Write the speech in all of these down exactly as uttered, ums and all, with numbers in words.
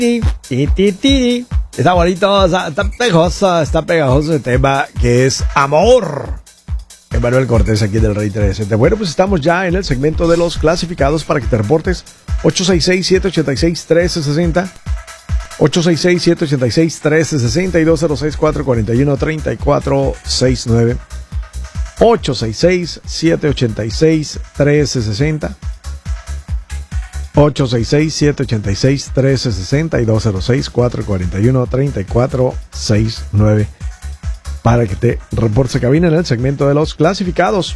Ti, ti, ti, ti. Está bonito, está, está pegajoso, está pegajoso el tema que es amor. Emanuel Cortés aquí del Rey trescientos sesenta. Bueno, pues estamos ya en el segmento de los clasificados para que te reportes. Ocho seis seis, siete ocho seis, uno tres seis cero. ocho seis seis, siete ocho seis, uno tres seis cero y dos cero seis, cuatro cuatro uno, tres cuatro seis nueve. ocho seis seis, siete ocho seis, uno tres seis cero. ocho seis seis, siete ocho seis, uno tres seis cero y dos cero seis, cuatro cuatro uno, tres cuatro seis nueve para que te reportes a cabina en el segmento de los clasificados.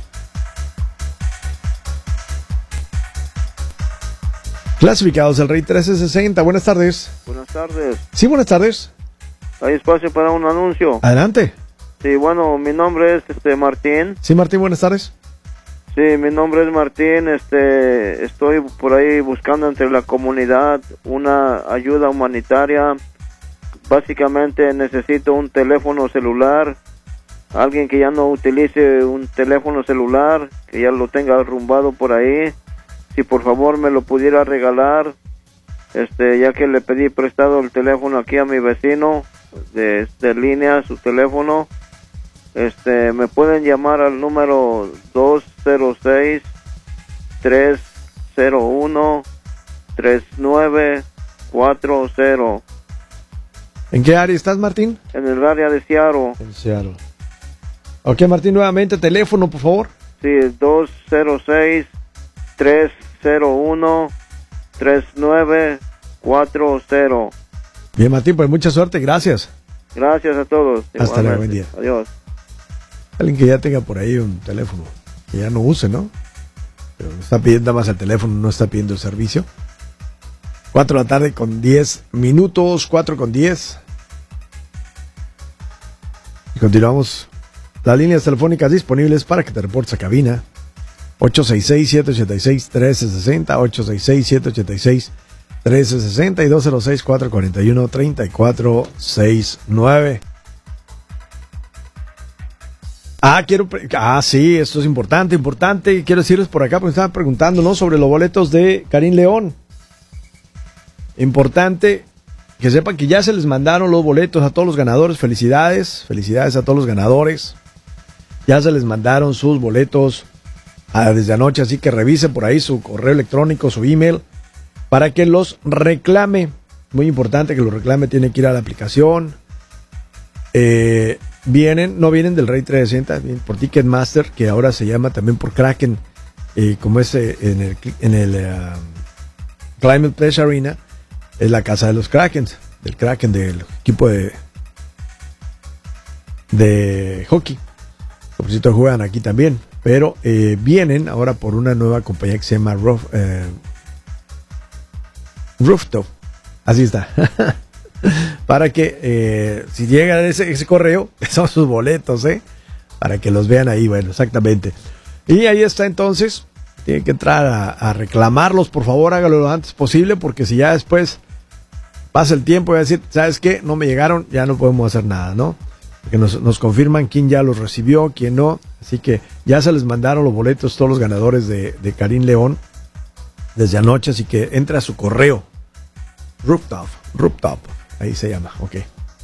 Clasificados del Rey trescientos sesenta. Buenas tardes. Buenas tardes. Sí, buenas tardes. ¿Hay espacio para un anuncio? Adelante. Sí, bueno, mi nombre es este Martín. Sí, Martín, buenas tardes. Sí, mi nombre es Martín, este, estoy por ahí buscando entre la comunidad una ayuda humanitaria. Básicamente necesito un teléfono celular, alguien que ya no utilice un teléfono celular, que ya lo tenga arrumbado por ahí. Si por favor me lo pudiera regalar, este, ya que le pedí prestado el teléfono aquí a mi vecino de, de línea, su teléfono. Este, me pueden llamar al número dos cero seis, tres cero uno, tres nueve cuatro cero. ¿En qué área estás, Martín? En el área de Seattle. En Seattle. Ok, Martín, nuevamente, teléfono, por favor. Sí, dos cero seis, tres cero uno, tres nueve cuatro cero. Bien, Martín, pues mucha suerte, gracias. Gracias a todos. Hasta luego, buen día. Adiós. Alguien que ya tenga por ahí un teléfono, que ya no use, ¿no? Pero está pidiendo más el teléfono, no está pidiendo el servicio. cuatro de la tarde con diez minutos, cuatro con diez. Y continuamos. Las líneas telefónicas disponibles para que te reportes a cabina. ocho seis seis, siete ocho seis, uno tres seis cero, ocho seis seis, siete ocho seis, uno tres seis cero y dos cero seis, cuatro cuatro uno, tres cuatro seis nueve. Ah, quiero, ah, sí, esto es importante, importante. Quiero decirles por acá, porque estaban preguntando, ¿no? Sobre los boletos de Karim León. Importante que sepan que ya se les mandaron los boletos a todos los ganadores. Felicidades, felicidades a todos los ganadores. Ya se les mandaron sus boletos a, desde anoche, así que revisen por ahí su correo electrónico, su email, para que los reclame. Muy importante que los reclame, tiene que ir a la aplicación. Eh... Vienen, no vienen del Rey trescientos sesenta, vienen por Ticketmaster, que ahora se llama también por Kraken, eh, como es eh, en el, en el uh, Climate Pledge Arena, es la casa de los Krakens, del Kraken, del equipo de, de hockey. Por cierto, juegan aquí también, pero eh, vienen ahora por una nueva compañía que se llama Roof, eh, Rooftop, así está. Para que eh, si llega ese, ese correo, son sus boletos, ¿eh? Para que los vean ahí, bueno, exactamente. Y ahí está entonces, tienen que entrar a, a reclamarlos, por favor, hágalo lo antes posible, porque si ya después pasa el tiempo y va a decir, ¿sabes qué? No me llegaron, ya no podemos hacer nada, ¿no? Porque nos, nos confirman quién ya los recibió, quién no, así que ya se les mandaron los boletos todos los ganadores de, de Karim León desde anoche, así que entra a su correo, Rooftop, Rooftop. Ahí se llama, ok.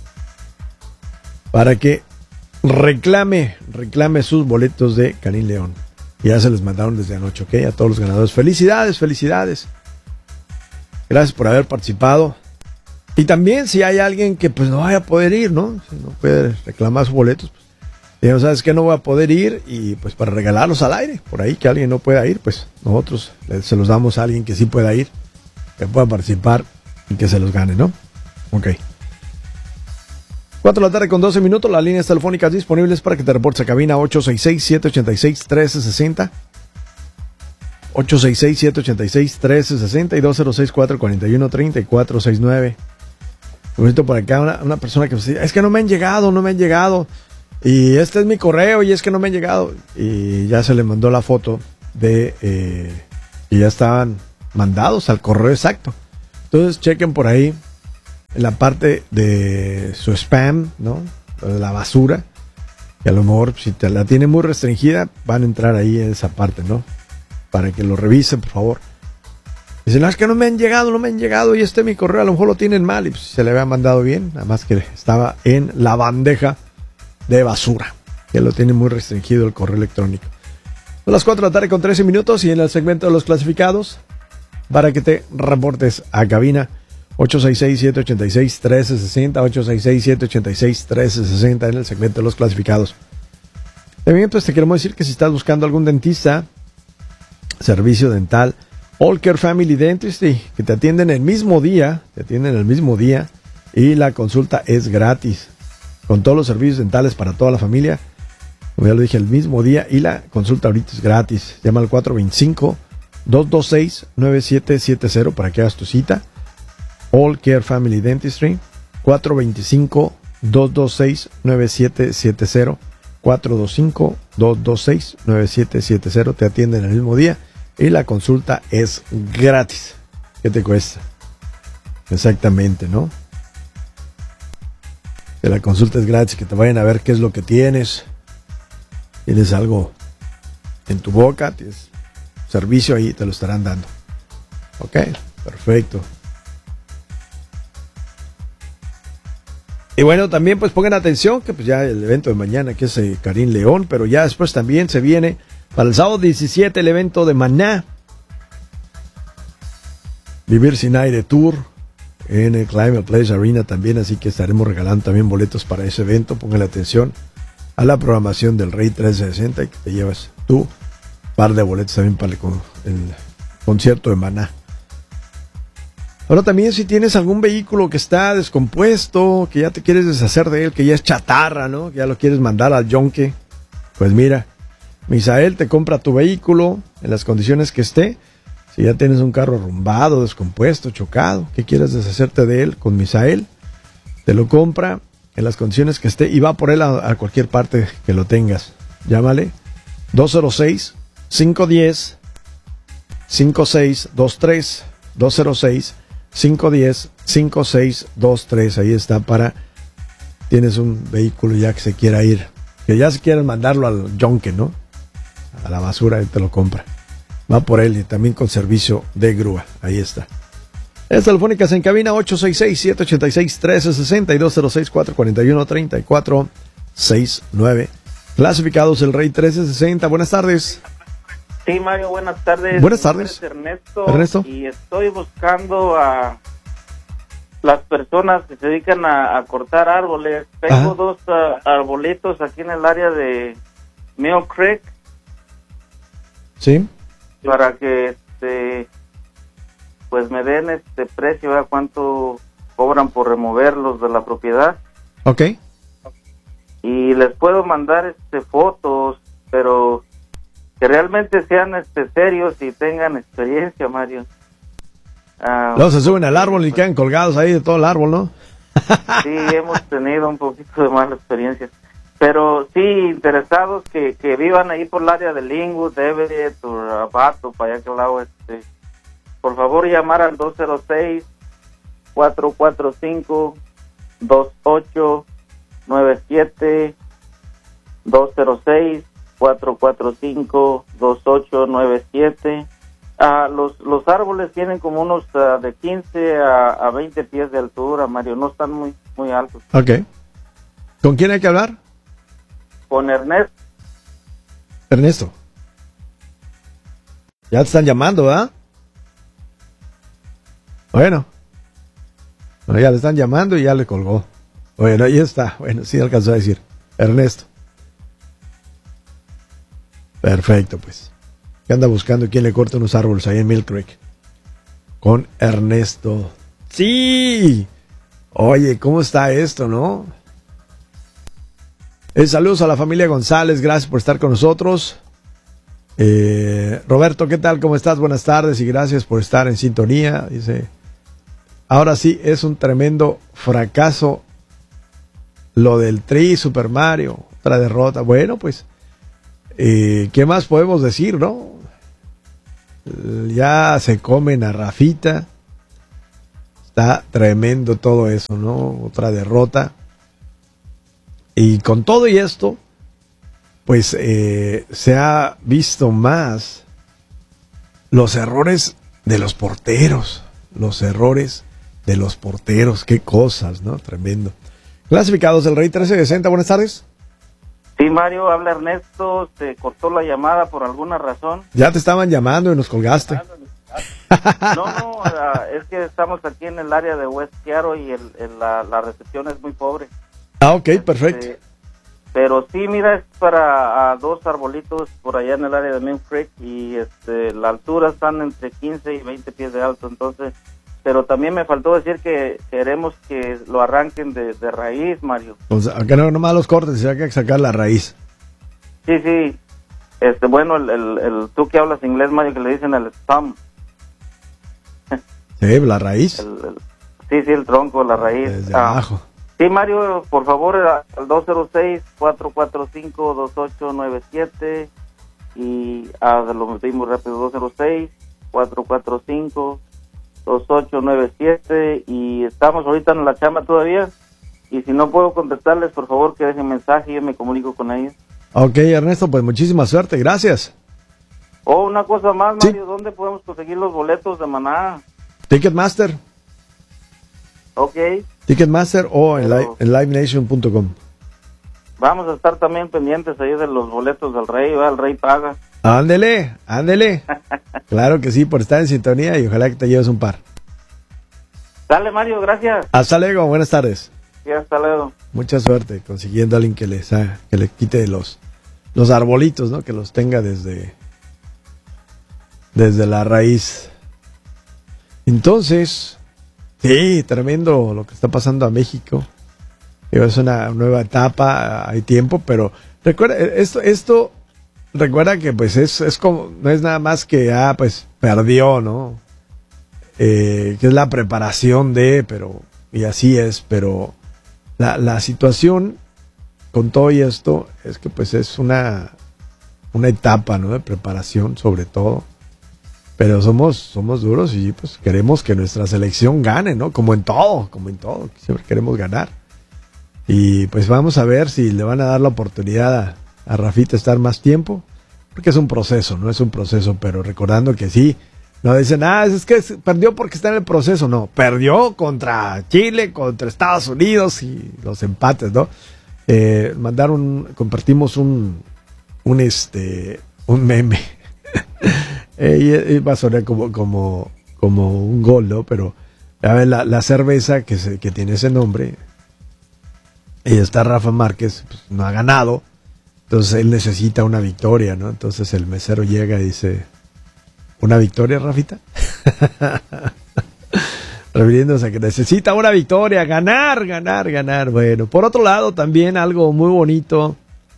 Para que reclame, reclame sus boletos de Karim León. Ya se les mandaron desde anoche, ok. A todos los ganadores. Felicidades, felicidades. Gracias por haber participado. Y también si hay alguien que pues no vaya a poder ir, ¿no? Si no puede reclamar sus boletos, pues, digamos, ¿sabes qué? No voy a poder ir y pues para regalarlos al aire. Por ahí que alguien no pueda ir, pues nosotros se los damos a alguien que sí pueda ir, que pueda participar y que se los gane, ¿no? Ok. cuatro de la tarde con doce minutos. Las líneas telefónicas disponibles para que te reportes a cabina. Ocho seis seis, siete ocho seis, uno tres seis cero. ocho seis seis, siete ocho seis, uno tres seis cero y dos cero seis, cuatro cuatro uno, tres cuatro seis nueve. Por por acá una, una persona que me dice, es que no me han llegado, no me han llegado. Y este es mi correo y es que no me han llegado. Y ya se le mandó la foto de... Eh, y ya estaban mandados al correo exacto. Entonces chequen por ahí en la parte de su spam, ¿no? De la basura. Y a lo mejor si te la tiene muy restringida, van a entrar ahí en esa parte, ¿no? Para que lo revisen, por favor. Dicen, no, es que no me han llegado, no me han llegado y este mi correo a lo mejor lo tienen mal y pues se le había mandado bien, nada más que estaba en la bandeja de basura, que lo tiene muy restringido el correo electrónico. Son las cuatro de la tarde con trece minutos y en el segmento de los clasificados, para que te reportes a cabina ocho seis seis, siete ocho seis, uno tres seis cero, ocho seis seis, siete ocho seis, uno tres seis cero en el segmento de los clasificados. También pues te queremos decir que si estás buscando algún dentista, servicio dental, All Care Family Dentistry, que te atienden el mismo día, te atienden el mismo día y la consulta es gratis, con todos los servicios dentales para toda la familia, como ya lo dije, el mismo día y la consulta ahorita es gratis. Llama al cuatro dos cinco, dos dos seis, nueve siete siete cero para que hagas tu cita. All Care Family Dentistry, cuatro dos cinco, dos dos seis, nueve siete siete cero, cuatro dos cinco, dos dos seis, nueve siete siete cero, te atienden el mismo día. Y la consulta es gratis. ¿Qué te cuesta? Exactamente, ¿no? Que la consulta es gratis, que te vayan a ver qué es lo que tienes. Tienes algo en tu boca, tienes servicio ahí, te lo estarán dando. Ok, perfecto. Y bueno, también pues pongan atención que pues ya el evento de mañana que es eh, Karim León, pero ya después también se viene para el sábado diecisiete el evento de Maná. Vivir Sin Aire Tour en el Climate Place Arena también, así que estaremos regalando también boletos para ese evento. Póngale atención a la programación del Rey trescientos sesenta y que te llevas tú par de boletos también para el, el concierto de Maná. Ahora también si tienes algún vehículo que está descompuesto, que ya te quieres deshacer de él, que ya es chatarra, ¿no? Que ya lo quieres mandar al yonque, pues mira, Misael te compra tu vehículo en las condiciones que esté. Si ya tienes un carro arrumbado, descompuesto, chocado, que quieres deshacerte de él, con Misael te lo compra en las condiciones que esté y va por él a, a cualquier parte que lo tengas. Llámale dos cero seis, cinco uno cero, cinco seis dos tres, dos cero seis, cinco uno cero, cinco seis dos tres. Ahí está para, tienes un vehículo ya que se quiera ir, que ya se quieran mandarlo al yonque, ¿no? A la basura, él te lo compra. Va por él y también con servicio de grúa. Ahí está. Las telefónicas en cabina ocho seis seis, siete ocho seis, uno tres seis cero y dos cero seis, cuatro cuatro uno, tres cuatro seis nueve. Clasificados el Rey trescientos sesenta. Buenas tardes. Sí, Mario, buenas tardes. Buenas tardes. Ernesto, Ernesto. Y estoy buscando a las personas que se dedican a, a cortar árboles. Tengo Ajá. dos uh, arbolitos aquí en el área de Mill Creek. Sí. Para que este pues me den este precio, a cuánto cobran por removerlos de la propiedad. Ok. Y les puedo mandar este fotos, pero que realmente sean este serios y tengan experiencia, Mario. Uh, Luego se suben al árbol y quedan colgados ahí de todo el árbol, ¿no? Sí, hemos tenido un poquito de mala experiencia. Pero sí, interesados que, que vivan ahí por el área de Linwood, Everett, o Abato, para allá que lado, este, por favor llamar al dos cero seis, cuatro cuatro cinco, dos ocho nueve siete, dos cero seis, cuatro cuatro cinco, dos ocho nueve siete. Ah, los, los árboles tienen como unos uh, de quince a, a veinte pies de altura, Mario, no están muy, muy altos. Ok. ¿Con quién hay que hablar? Con Ernesto. Ernesto. Ya te están llamando, ¿verdad? Bueno. Bueno, ya le están llamando y ya le colgó. Bueno, ahí está. Bueno, sí alcanzó a decir. Ernesto. Perfecto, pues. ¿Qué anda buscando quién le corta unos árboles ahí en Mill Creek? Con Ernesto. ¡Sí! Oye, ¿cómo está esto, no? Eh, saludos a la familia González, gracias por estar con nosotros. Eh, Roberto, ¿qué tal? ¿Cómo estás? Buenas tardes y gracias por estar en sintonía. Dice, ahora sí, es un tremendo fracaso lo del Tri Super Mario, otra derrota. Bueno, pues, eh, ¿qué más podemos decir, no? Ya se comen a Rafita. Está tremendo todo eso, ¿no? Otra derrota. Y con todo y esto, pues eh, se ha visto más los errores de los porteros, los errores de los porteros, qué cosas, ¿no? Tremendo. Clasificados del Rey trece sesenta, buenas tardes. Sí, Mario, habla Ernesto, se cortó la llamada por alguna razón. Ya te estaban llamando y nos colgaste. No, no, es que estamos aquí en el área de West Seattle y el, el, la, la recepción es muy pobre. Ah, ok, perfecto. Este, pero sí, mira, es para a dos arbolitos por allá en el área de Main Creek y este, la altura están entre quince y veinte pies de alto, entonces, pero también me faltó decir que queremos que lo arranquen de, de raíz, Mario. O sea, acá no nomás los cortes, hay que sacar la raíz. Sí, sí, este, bueno, el, el, el tú que hablas inglés, Mario, que le dicen el stump. Sí, la raíz. El, el, sí, sí, el tronco, la raíz. Desde ah, abajo. Sí, Mario, por favor, al dos cero seis, cuatro cuatro cinco, dos ocho nueve siete y ah, lo metimos rápido, dos cero seis, cuatro cuatro cinco, dos ocho nueve siete y estamos ahorita en la chamba todavía y si no puedo contestarles, por favor, que dejen mensaje y yo me comunico con ellos. Ok, Ernesto, pues muchísima suerte, gracias. Oh, una cosa más, Sí. Mario, ¿dónde podemos conseguir los boletos de Maná? Ticketmaster. Ok. Ticketmaster o en, Pero- live, en live nation punto com. Vamos a estar también pendientes ahí de los boletos del Rey, ¿verdad? El Rey paga. Ándele, ándele. Claro que sí, por estar en sintonía y ojalá que te lleves un par. Dale, Mario, gracias. Hasta luego, buenas tardes. Y hasta luego. Mucha suerte consiguiendo a alguien que les haga, que le quite los, los arbolitos, ¿no? Que los tenga desde, desde la raíz. Entonces, sí, tremendo lo que está pasando a México. Digo, es una nueva etapa, hay tiempo, pero recuerda, esto, esto, recuerda que pues es, es como, no es nada más que, ah, pues perdió, ¿no? Eh, que es la preparación de, pero, y así es, pero la, la situación con todo y esto es que pues es una, una etapa, ¿no? De preparación sobre todo. Pero somos, somos duros y pues queremos que nuestra selección gane, ¿no? Como en todo, como en todo, siempre queremos ganar. Y pues vamos a ver si le van a dar la oportunidad a, a Rafita estar más tiempo, porque es un proceso, ¿no? Es un proceso, pero recordando que sí, no dicen, ah, es que perdió porque está en el proceso, no, perdió contra Chile, contra Estados Unidos y los empates, ¿no? Eh, mandaron, compartimos un, un este, un meme. Eh, y, y va a sonar como, como, como un gol, ¿no? Pero a ver, la, la cerveza que, se, que tiene ese nombre, y está Rafa Márquez, pues, no ha ganado, entonces él necesita una victoria, ¿no? Entonces el mesero llega y dice, ¿una victoria, Rafita? Refiriéndose a que necesita una victoria, ganar, ganar, ganar. Bueno, por otro lado, también algo muy bonito,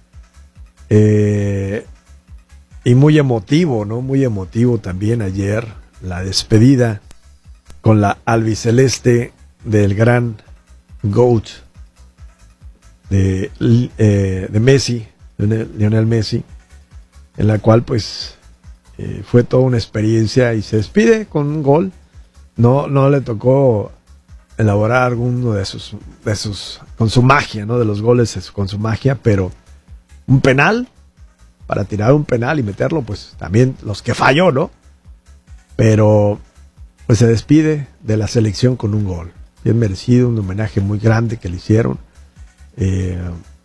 eh... y muy emotivo, ¿no? Muy emotivo también ayer, la despedida con la albiceleste del gran GOAT de, eh, de Messi, Lionel Messi, en la cual pues eh, fue toda una experiencia y se despide con un gol. No, no le tocó elaborar alguno de sus, de sus, con su magia, ¿no? De los goles con su magia, pero un penal, para tirar un penal y meterlo, pues también los que falló, ¿no? Pero pues se despide de la selección con un gol. Bien merecido, un homenaje muy grande que le hicieron. Eh,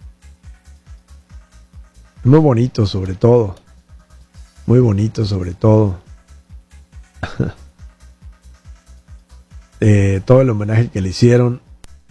muy bonito sobre todo. Muy bonito sobre todo. eh, todo el homenaje que le hicieron.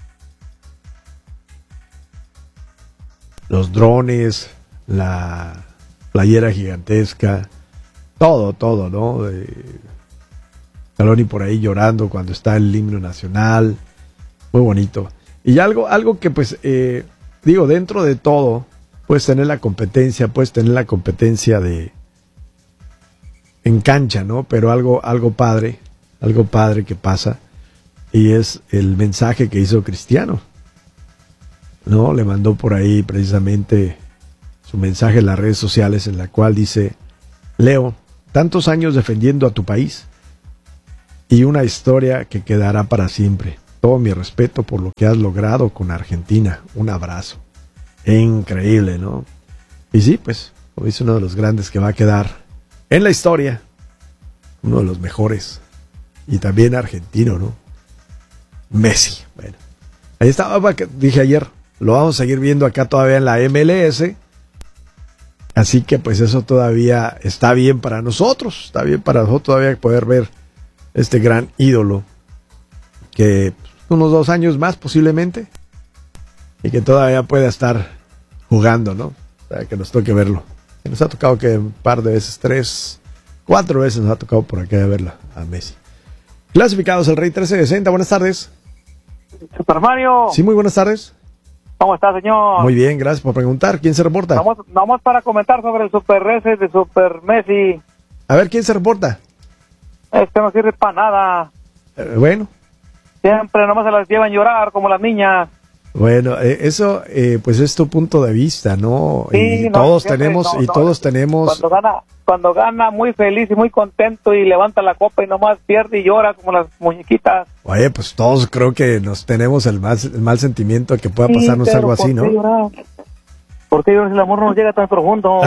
Los drones, la playera gigantesca, todo, todo, ¿no? Eh, Scaloni por ahí llorando cuando está el himno nacional, muy bonito. Y algo, algo que pues, eh, digo, dentro de todo, puedes tener la competencia, puedes tener la competencia de en cancha, ¿no? Pero algo, algo padre, algo padre que pasa, y es el mensaje que hizo Cristiano, ¿no? Le mandó por ahí precisamente su mensaje en las redes sociales, en la cual dice: Leo, tantos años defendiendo a tu país y una historia que quedará para siempre. Todo mi respeto por lo que has logrado con Argentina. Un abrazo. Increíble, ¿no? Y sí, pues, como dice uno de los grandes que va a quedar en la historia, uno de los mejores, y también argentino, ¿no? Messi. Bueno, ahí estaba, dije ayer, lo vamos a seguir viendo acá todavía en la M L S, así que pues eso todavía está bien para nosotros, está bien para nosotros todavía poder ver este gran ídolo, que unos dos años más posiblemente, y que todavía pueda estar jugando, ¿no? Para que nos toque verlo. Y nos ha tocado que un par de veces, tres, cuatro veces nos ha tocado por acá verlo a Messi. Clasificados el Rey trece sesenta, buenas tardes. Super Mario. Sí, muy buenas tardes. ¿Cómo está, señor? Muy bien, gracias por preguntar. ¿Quién se reporta? Vamos, vamos para comentar sobre el Super S de Super Messi. A ver, ¿quién se reporta? Este no sirve para nada. Eh, bueno. Siempre nomás se las llevan a llorar como las niñas. Bueno, eh, eso eh, pues es tu punto de vista, ¿no? Sí, y no, todos siempre, tenemos, no, y no, todos tenemos... Cuando gana, cuando gana muy feliz y muy contento y levanta la copa y nomás pierde y llora como las muñequitas. Oye, pues todos creo que nos tenemos el, más, el mal sentimiento que pueda Sí, pasarnos algo así, ¿por qué ¿no? llorar? ¿Por qué llorar si el amor no nos llega tan profundo?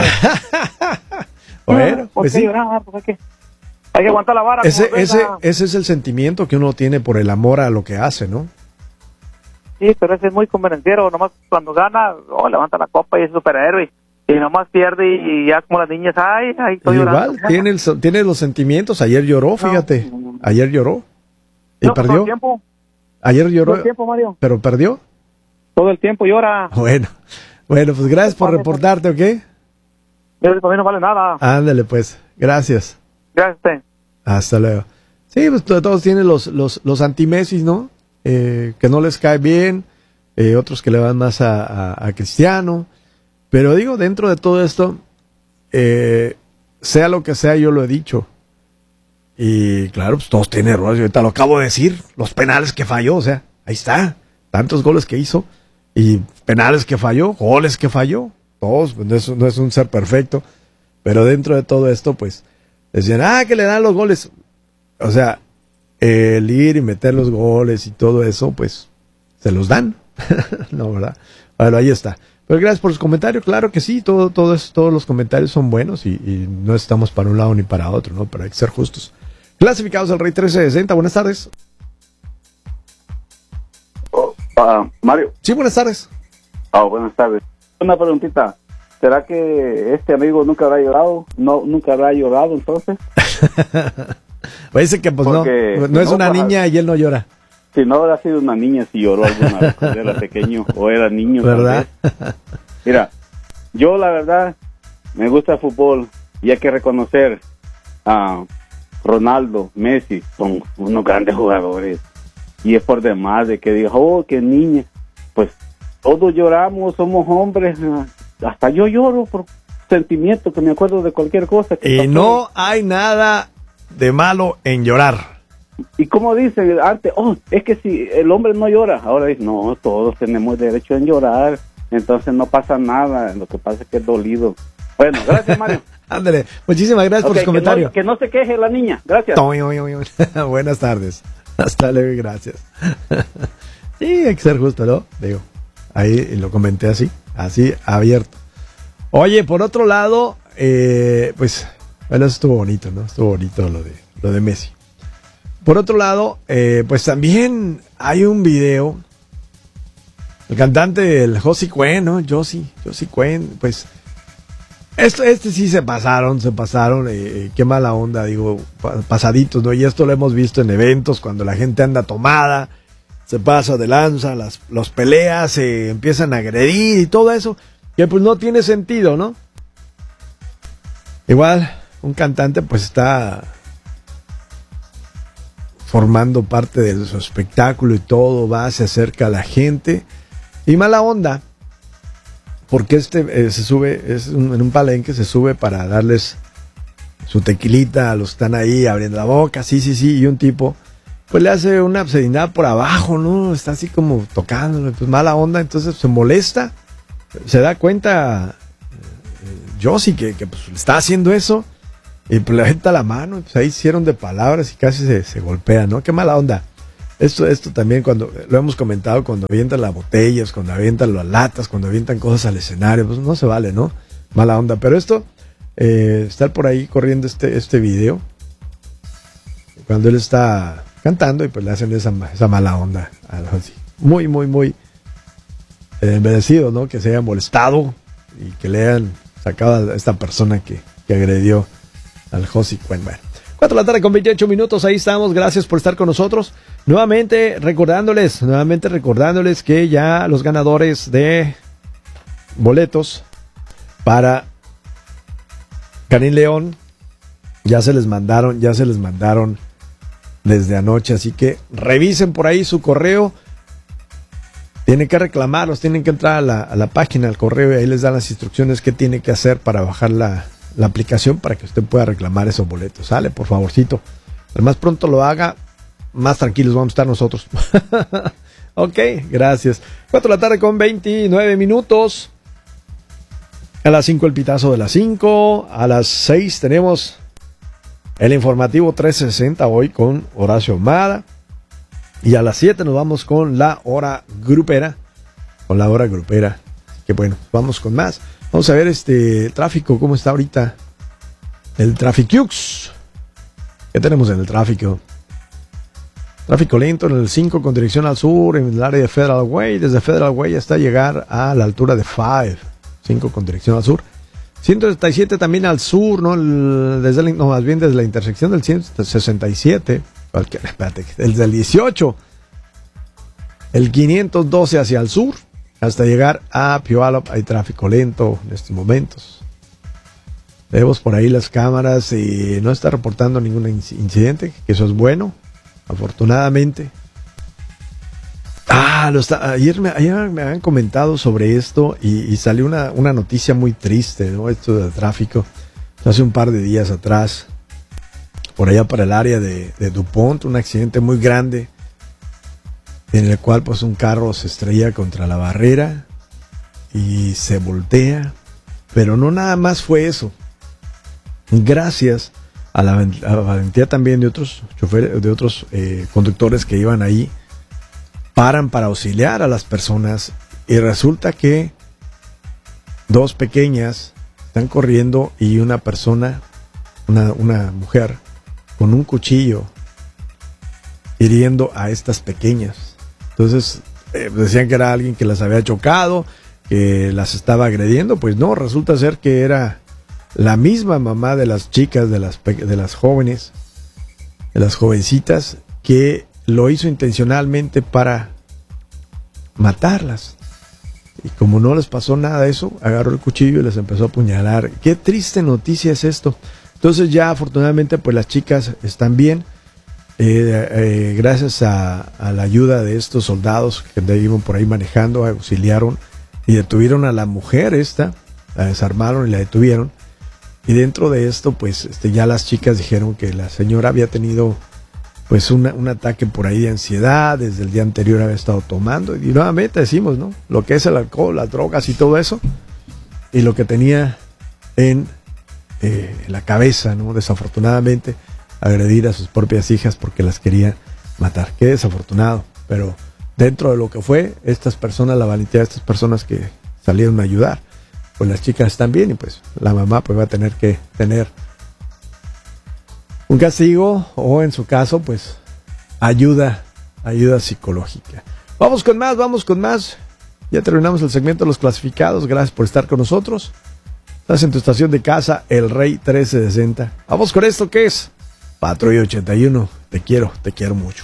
Bueno, ¿Por pues qué sí. llorar? Pues hay que, hay que aguantar la vara. Ese, como venga. ese, ese es el sentimiento que uno tiene por el amor a lo que hace, ¿no? Sí, pero ese es muy convenenciero. Nomás cuando gana, oh, levanta la copa y es superhéroe. Y nomás pierde y, y ya como las niñas, ay, ay, estoy llorando. Igual, tiene, el, tiene los sentimientos. Ayer lloró, fíjate. No, no, no. Ayer lloró. Y No, todo perdió. el tiempo. Ayer lloró. Todo el tiempo, Mario. Pero perdió. Todo el tiempo llora. Bueno. Bueno, pues gracias por reportarte, ¿ok? Eso para mí no vale nada. Ándale, pues. Gracias. Gracias a usted. Hasta luego. Sí, pues to- todos tienen los, los, los anti-Messi, ¿no? Eh, que no les cae bien, eh, otros que le van más a, a, a Cristiano. Pero digo, dentro de todo esto, eh, sea lo que sea, yo lo he dicho. Y claro, pues todos tienen errores. Yo ahorita lo acabo de decir, los penales que falló, o sea, ahí está. Tantos goles que hizo y penales que falló, goles que falló. Todos, pues no es, no es un ser perfecto. Pero dentro de todo esto, pues, decían, ah, que le dan los goles. O sea, el ir y meter los goles y todo eso, pues, se los dan. No, ¿verdad? Bueno, ahí está. Pero gracias por su comentario. Claro que sí, todo, todo es, todos los comentarios son buenos y, y no estamos para un lado ni para otro, ¿no? Pero hay que ser justos. Clasificados al Rey trece sesenta, buenas tardes. Oh, uh, Mario. Sí, buenas tardes. Oh, buenas tardes. Una preguntita. ¿Será que este amigo nunca habrá llorado? No, nunca habrá llorado entonces. Pues dice que pues Porque no, no es no, una pues, niña y él no llora. Si no habrá sido una niña, si lloró alguna vez cuando era pequeño o era niño. ¿Verdad? Tal vez. Mira, yo la verdad me gusta el fútbol y hay que reconocer a Ronaldo, Messi, son unos grandes jugadores. Y es por demás de que diga, oh, qué niña. Pues todos lloramos, somos hombres. Hasta yo lloro por sentimiento, que me acuerdo de cualquier cosa. Que Y pasó. no hay nada de malo en llorar. Y como dice antes, oh, es que si el hombre no llora, ahora dice, no, todos tenemos derecho en llorar, entonces no pasa nada, lo que pasa es que es dolido. Bueno, gracias, Mario. Ándale, muchísimas gracias por Okay, su comentario. Que no, que no se queje la niña, gracias. Buenas tardes. Hasta luego y gracias. Sí, hay que ser justo, ¿no? Digo, ahí lo comenté así, así abierto. Oye, por otro lado, eh, pues, bueno, eso estuvo bonito, ¿no? Estuvo bonito lo de, lo de Messi. Por otro lado, eh, pues también hay un video. El cantante, el Josie Cuen, ¿no? Josie, Josie Cuen, pues... Este, este sí se pasaron, se pasaron, eh, qué mala onda, digo, pasaditos, ¿no? Y esto lo hemos visto en eventos, cuando la gente anda tomada, se pasa de lanza, las los peleas, se empiezan a agredir y todo eso, que pues no tiene sentido, ¿no? Igual, un cantante pues está formando parte de su espectáculo y todo, va, se acerca a la gente, y mala onda, porque este eh, se sube, es un, en un palenque, se sube para darles su tequilita a los que están ahí abriendo la boca, sí, sí, sí, y un tipo, pues le hace una obscenidad por abajo, ¿no? Está así como tocándole, pues mala onda, entonces se molesta, se da cuenta eh, Josie que, que pues, le está haciendo eso, y pues le avienta la mano, y pues ahí hicieron de palabras y casi se, se golpean, ¿no? Qué mala onda. Esto, esto también cuando, lo hemos comentado, cuando avientan las botellas, cuando avientan las latas, cuando avientan cosas al escenario, pues no se vale, ¿no? Mala onda. Pero esto, eh, estar por ahí corriendo este, este video, cuando él está cantando y pues le hacen esa, esa mala onda. Algo así. Muy, muy, muy eh, merecido, ¿no? Que se haya molestado y que le hayan sacado a esta persona que, que agredió al Josie Cuen. Bueno, cuatro de la tarde con veintiocho minutos, ahí estamos, gracias por estar con nosotros. Nuevamente recordándoles, nuevamente recordándoles que ya los ganadores de boletos para Karim León ya se les mandaron, ya se les mandaron desde anoche, así que revisen por ahí su correo. Tienen que reclamarlos, tienen que entrar a la, a la página, al correo, y ahí les dan las instrucciones que tiene que hacer para bajar la, la aplicación para que usted pueda reclamar esos boletos. Sale, por favorcito. Al más pronto lo haga, más tranquilos vamos a estar nosotros. Ok, gracias. cuatro de la tarde con veintinueve minutos. A las cinco el pitazo de las cinco. A las seis tenemos el informativo trescientos sesenta hoy con Horacio Ahumada. Y a las siete nos vamos con la hora grupera. Con la hora grupera. Que bueno, vamos con más. Vamos a ver este tráfico, cómo está ahorita. El Trafiquiux. ¿Qué tenemos en el tráfico? Tráfico lento en el cinco con dirección al sur, en el área de Federal Way. Desde Federal Way hasta llegar a la altura de cinco. cinco con dirección al sur. ciento sesenta y siete también al sur, ¿no? El, desde el, no, más bien desde la intersección del ciento sesenta y siete. Cualquier, espérate, desde el dieciocho. El quinientos doce hacia el sur, hasta llegar a Puyallup. Hay tráfico lento en estos momentos. Vemos por ahí las cámaras y no está reportando ningún incidente, que eso es bueno, afortunadamente. Ah, lo está, ayer, me, ayer me habían comentado sobre esto y, y salió una, una noticia muy triste, ¿no? Esto del tráfico, hace un par de días atrás, por allá para el área de, de DuPont, un accidente muy grande, en el cual pues un carro se estrella contra la barrera y se voltea, pero no nada más fue eso. Gracias a la, a la valentía también de otros choferes, de otros eh, conductores que iban ahí, paran para auxiliar a las personas y resulta que dos pequeñas están corriendo y una persona, una, una mujer, con un cuchillo hiriendo a estas pequeñas. Entonces eh, decían que era alguien que las había chocado, que las estaba agrediendo. Pues no, resulta ser que era la misma mamá de las chicas, de las, de las jóvenes, de las jovencitas, que lo hizo intencionalmente para matarlas. Y como no les pasó nada de eso, agarró el cuchillo y les empezó a apuñalar. Qué triste noticia es esto. Entonces ya afortunadamente pues las chicas están bien. Eh, eh, gracias a, a la ayuda de estos soldados que iban por ahí manejando, auxiliaron y detuvieron a la mujer esta, la desarmaron y la detuvieron. Y dentro de esto pues este, ya las chicas dijeron que la señora había tenido pues una, un ataque por ahí de ansiedad, desde el día anterior había estado tomando, y nuevamente decimos, ¿no? Lo que es el alcohol, las drogas y todo eso, y lo que tenía en eh, la cabeza, ¿no? Desafortunadamente, agredir a sus propias hijas porque las quería matar. Qué desafortunado, pero dentro de lo que fue, estas personas, la valentía de estas personas que salieron a ayudar, pues las chicas están bien y pues la mamá pues va a tener que tener un castigo o en su caso pues ayuda, ayuda psicológica. Vamos con más, vamos con más. Ya terminamos el segmento de los clasificados. Gracias por estar con nosotros. Estás en tu estación de casa, El Rey trece sesenta. Vamos con esto que es Patrulla ochenta y uno. Te quiero, te quiero mucho.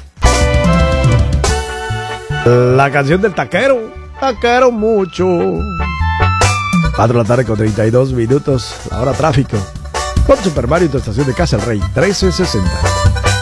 La canción del taquero. Taquero mucho. cuatro de la tarde con treinta y dos minutos. Ahora tráfico. Con Super Mario, tu estación de casa, El Rey trece sesenta.